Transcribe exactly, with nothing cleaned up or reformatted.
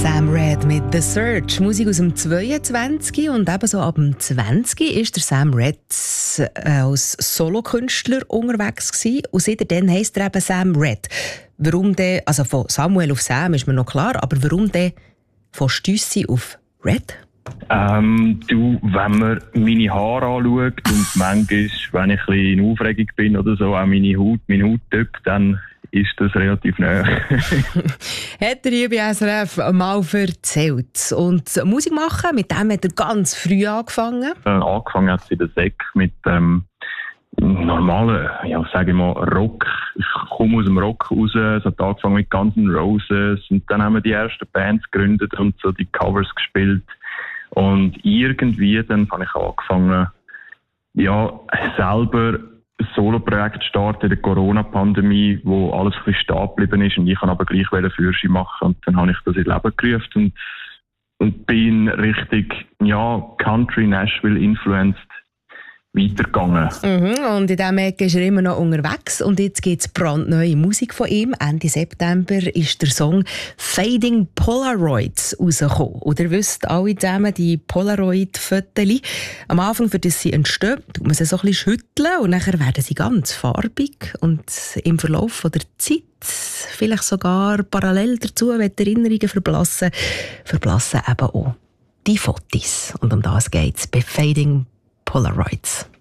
Sam Red mit «The Search», Musik aus dem zweiundzwanzig und ebenso ab dem zwanzig ist der Sam Red äh, als Solokünstler unterwegs gewesen. Und seitdem heisst er eben Sam Red. Warum denn, also von Samuel auf Sam ist mir noch klar, aber warum denn von Stüssi auf Red? Ähm, du, wenn man meine Haare anschaut und manchmal, wenn ich ein bisschen in Aufregung bin oder so, auch meine Haut, mein Hauttyp, dann ist das relativ nahe. Hat er hier bei S R F mal erzählt. Und Musik machen, mit dem hat er ganz früh angefangen. Äh, angefangen hat sie in der Sek mit ähm, normalen, ja, sage ich mal, Rock. Ich komme aus dem Rock raus, es hat angefangen mit Guns N' Roses und dann haben wir die ersten Bands gegründet und so die Covers gespielt. Und irgendwie dann habe ich angefangen, ja, selber ein Solo-Projekt zu starten in der Corona-Pandemie, wo alles ein bisschen stehen geblieben ist und ich kann aber gleich Führerschein machen und dann habe ich das ins Leben gerufen und, und bin richtig, ja, Country, Nashville influenced weitergegangen. Mhm, und in diesem Ecke ist er immer noch unterwegs und jetzt gibt es brandneue Musik von ihm. Ende September ist der Song «Fading Polaroids» rausgekommen. Und ihr wisst alle zusammen, die Polaroid-Fotos, am Anfang, für das sie entstehen, tut man sie so ein bisschen schütteln und nachher werden sie ganz farbig und im Verlauf der Zeit, vielleicht sogar parallel dazu, wenn die Erinnerungen verblassen, verblassen eben auch die Fotos. Und um das geht es bei «Fading Polaroids».